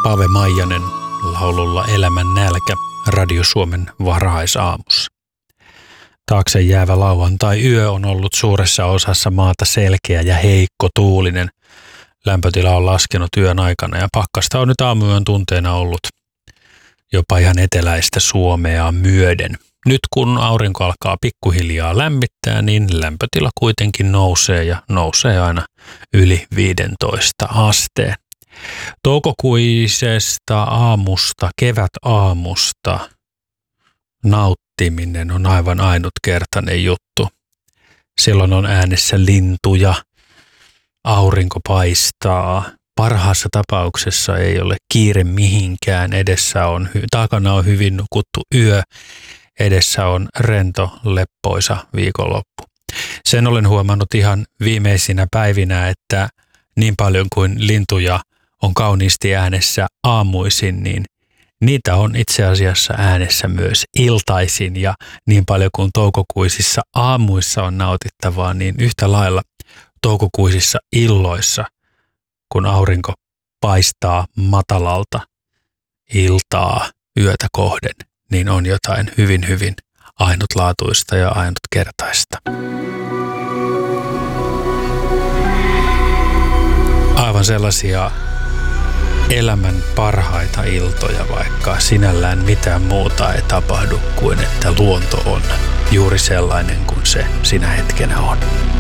Pave Maijanen laululla Elämän nälkä Radio Suomen varhaisaamussa. Taakse jäävä lauantai-yö on ollut suuressa osassa maata selkeä ja heikko tuulinen. Lämpötila on laskenut yön aikana ja pakkasta on nyt aamuyön tunteena ollut jopa ihan eteläistä Suomea myöden. Nyt kun aurinko alkaa pikkuhiljaa lämmittää, niin lämpötila kuitenkin nousee ja nousee aina yli 15 asteen. Toukokuisesta aamusta, kevätaamusta nauttiminen on aivan ainutkertainen juttu. Silloin on äänessä lintuja, aurinko paistaa. Parhaassa tapauksessa ei ole kiire mihinkään. Takana on hyvin nukuttu yö. Edessä on rento, leppoisa viikonloppu. Sen olen huomannut ihan viimeisinä päivinä, että niin paljon kuin lintuja on kauniisti äänessä aamuisin, niin niitä on itse asiassa äänessä myös iltaisin. Ja niin paljon kuin toukokuisissa aamuissa on nautittavaa, niin yhtä lailla toukokuisissa illoissa, kun aurinko paistaa matalalta iltaa yötä kohden, niin on jotain hyvin, hyvin ainutlaatuista ja ainutkertaista. Aivan sellaisia elämän parhaita iltoja, vaikka sinällään mitään muuta ei tapahdu kuin että luonto on juuri sellainen kuin se sinä hetkenä on.